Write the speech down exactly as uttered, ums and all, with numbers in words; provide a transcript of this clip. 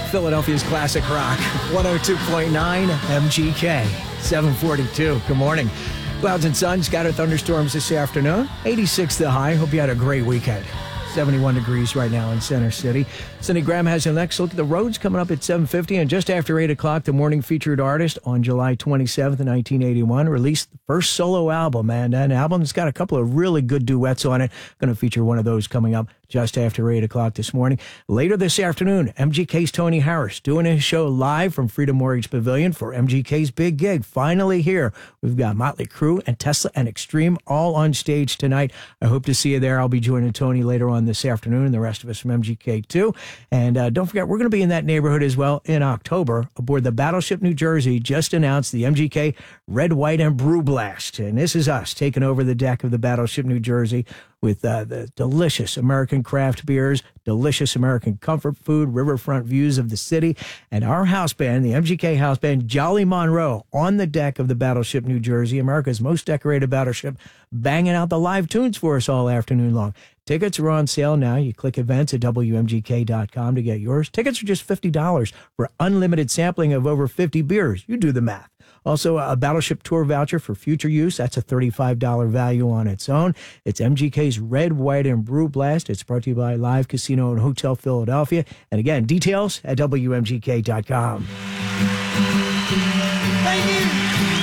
Philadelphia's classic rock, one oh two point nine M G K, seven forty-two. Good morning. Clouds and sun, scattered thunderstorms this afternoon. eighty-six the high. Hope you had a great weekend. seventy-one degrees right now in Center City. Cindy Graham has the next look at the roads coming up at seven fifty. And just after eight o'clock, the morning featured artist on July twenty-seventh, nineteen eighty-one, released the first solo album. And an album that's got a couple of really good duets on it. Going to feature one of those coming up just after eight o'clock this morning. Later this afternoon, M G K's Tony Harris doing his show live from Freedom Mortgage Pavilion for M G K's big gig. Finally here. We've got Motley Crue and Tesla and Extreme all on stage tonight. I hope to see you there. I'll be joining Tony later on this afternoon and the rest of us from M G K too. And uh, don't forget, we're going to be in that neighborhood as well in October aboard the Battleship New Jersey. Just announced the M G K Red, White, and Brew Blast. And this is us taking over the deck of the Battleship New Jersey with uh, the delicious American craft beers, delicious American comfort food, riverfront views of the city, and our house band, the M G K house band, Jolly Monroe, on the deck of the Battleship New Jersey, America's most decorated battleship, banging out the live tunes for us all afternoon long. Tickets are on sale now. You click events at W M G K dot com to get yours. Tickets are just fifty dollars for unlimited sampling of over fifty beers. You do the math. Also, a Battleship Tour voucher for future use. That's a thirty-five dollars value on its own. It's M G K's Red, White, and Brew Blast. It's brought to you by Live Casino and Hotel Philadelphia. And again, details at W M G K dot com.